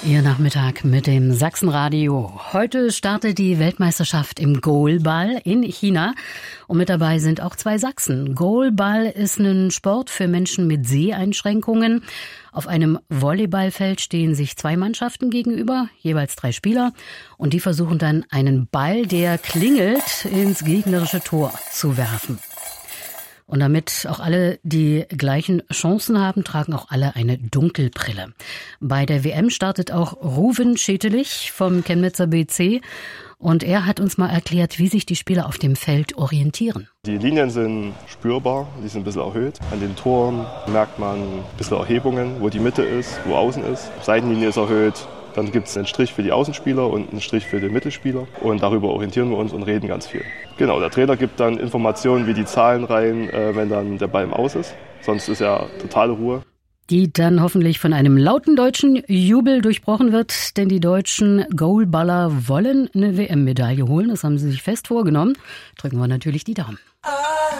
Ihr Nachmittag mit dem Sachsenradio. Heute startet die Weltmeisterschaft im Goalball in China. Und mit dabei sind auch 2 Sachsen. Goalball ist ein Sport für Menschen mit Seheinschränkungen. Auf einem Volleyballfeld stehen sich 2 Mannschaften gegenüber, jeweils 3 Spieler. Und die versuchen dann einen Ball, der klingelt, ins gegnerische Tor zu werfen. Und damit auch alle die gleichen Chancen haben, tragen auch alle eine Dunkelbrille. Bei der WM startet auch Ruven Schetelich vom Chemnitzer BC. Und er hat uns mal erklärt, wie sich die Spieler auf dem Feld orientieren. Die Linien sind spürbar, die sind ein bisschen erhöht. An den Toren merkt man ein bisschen Erhebungen, wo die Mitte ist, wo außen ist. Seitenlinie ist erhöht. Dann gibt es einen Strich für die Außenspieler und einen Strich für den Mittelspieler. Und darüber orientieren wir uns und reden ganz viel. Genau, der Trainer gibt dann Informationen wie die Zahlenreihen, wenn dann der Ball im Aus ist. Sonst ist ja totale Ruhe. Die dann hoffentlich von einem lauten deutschen Jubel durchbrochen wird. Denn die deutschen Goalballer wollen eine WM-Medaille holen. Das haben sie sich fest vorgenommen. Drücken wir natürlich die Daumen.